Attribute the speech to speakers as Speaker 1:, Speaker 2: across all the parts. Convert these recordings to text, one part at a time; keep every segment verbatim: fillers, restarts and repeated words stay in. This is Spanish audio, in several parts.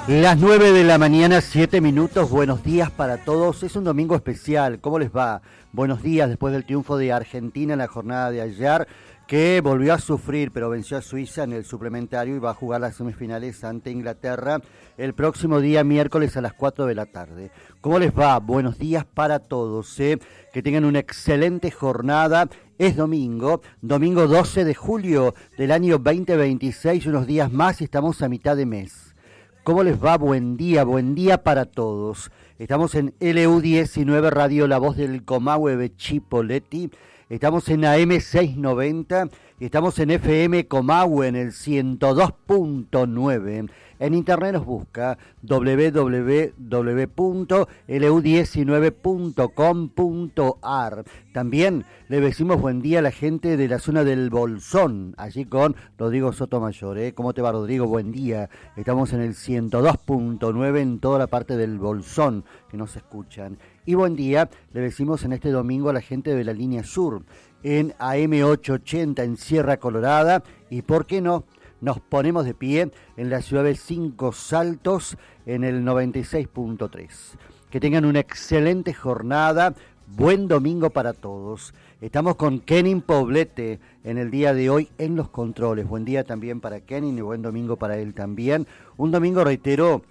Speaker 1: Las nueve de la mañana, siete minutos, buenos días para todos. Es un domingo especial, ¿cómo les va? Buenos días después del triunfo de Argentina en la jornada de ayer, que volvió a sufrir, pero venció a Suiza en el suplementario y va a jugar las semifinales ante Inglaterra el próximo día miércoles a las cuatro de la tarde. ¿Cómo les va? Buenos días para todos, ¿eh? Que tengan una excelente jornada. Es domingo, domingo doce de julio del año veinte veintiséis, unos días más y estamos a mitad de mes. ¿Cómo les va? Buen día, buen día para todos. Estamos en L U diecinueve Radio La Voz del Comahue de Chipoleti. Estamos en A M seiscientos noventa y estamos en F M Comahue en el ciento dos punto nueve. En internet nos busca doble u doble u doble u punto l u diecinueve punto com punto a r. También le decimos buen día a la gente de la zona del Bolsón, allí con Rodrigo Sotomayor. ¿eh? ¿Cómo te va, Rodrigo? Buen día. Estamos en el ciento dos punto nueve en toda la parte del Bolsón que nos escuchan. Y buen día le decimos en este domingo a la gente de la línea sur, en A M ochocientos ochenta en Sierra Colorada y, ¿por qué no?, nos ponemos de pie en la ciudad de Cinco Saltos en el noventa y seis punto tres. Que tengan una excelente jornada, buen domingo para todos. Estamos con Kenin Poblete en el día de hoy en los controles. Buen día también para Kenin y buen domingo para él también. Un domingo, reitero,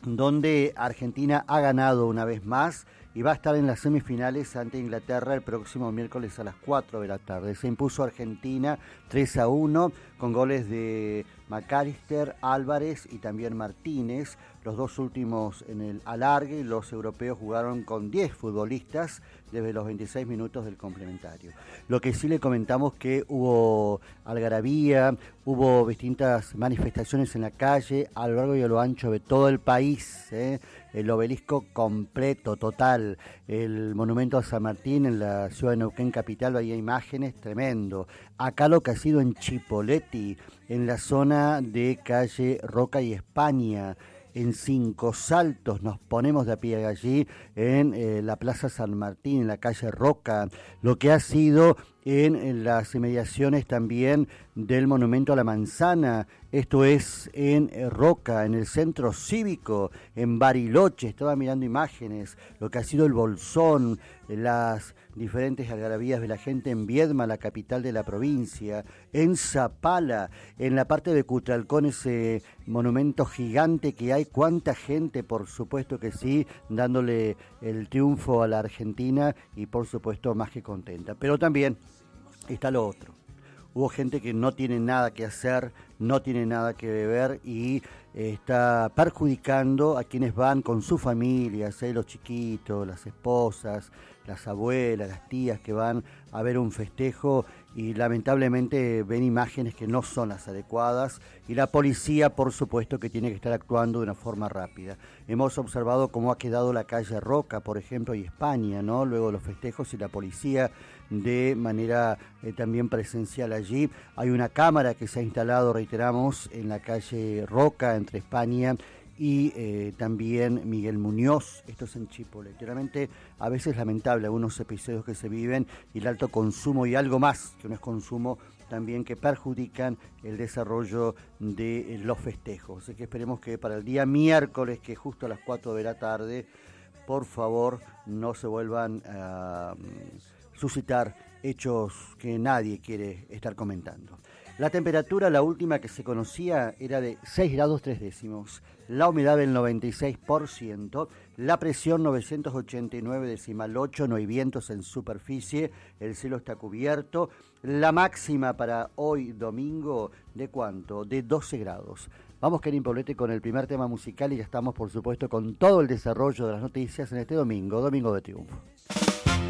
Speaker 1: donde Argentina ha ganado una vez más y va a estar en las semifinales ante Inglaterra el próximo miércoles a las cuatro de la tarde. Se impuso Argentina tres a uno con goles de McAllister, Álvarez y también Martínez. Los dos últimos en el alargue. Los europeos jugaron con diez futbolistas desde los veintiséis minutos del complementario. Lo que sí le comentamos que hubo algarabía, hubo distintas manifestaciones en la calle a lo largo y a lo ancho de todo el país, ¿eh? El obelisco completo, total, el monumento a San Martín en la ciudad de Neuquén capital, había imágenes, tremendo. Acá lo que ha sido en Chipoleti, en la zona de calle Roca y España, en Cinco Saltos, nos ponemos de a pie allí en eh, la Plaza San Martín, en la calle Roca, lo que ha sido en, en las inmediaciones también del Monumento a la Manzana, esto es en eh, Roca, en el Centro Cívico, en Bariloche, estaba mirando imágenes, lo que ha sido el Bolsón, las diferentes algarabías de la gente en Viedma, la capital de la provincia, en Zapala, en la parte de Cutralcón, ese monumento gigante que hay, cuánta gente, por supuesto que sí, dándole el triunfo a la Argentina y por supuesto más que contenta. Pero también está lo otro. Hubo gente que no tiene nada que hacer, no tiene nada que beber y eh, está perjudicando a quienes van con sus familias, ¿eh? Los chiquitos, las esposas, las abuelas, las tías que van a ver un festejo y lamentablemente ven imágenes que no son las adecuadas y la policía, por supuesto, que tiene que estar actuando de una forma rápida. Hemos observado cómo ha quedado la calle Roca, por ejemplo, y España, ¿no? Luego de los festejos y la policía de manera eh, también presencial allí. Hay una cámara que se ha instalado, reiteramos, en la calle Roca, entre España y eh, también Miguel Muñoz, esto es en Chipoleti. Realmente a veces lamentable algunos episodios que se viven y el alto consumo y algo más que no es consumo también que perjudican el desarrollo de eh, los festejos. Así que esperemos que para el día miércoles, que justo a las cuatro de la tarde, por favor no se vuelvan a uh, suscitar hechos que nadie quiere estar comentando. La temperatura, la última que se conocía, era de seis grados tres décimos. La humedad del noventa y seis por ciento. La presión novecientos ochenta y nueve decimal ocho. No hay vientos en superficie. El cielo está cubierto. La máxima para hoy domingo, ¿de cuánto? De doce grados. Vamos, Kenin Poblete, con el primer tema musical y ya estamos, por supuesto, con todo el desarrollo de las noticias en este domingo, Domingo de Triunfo.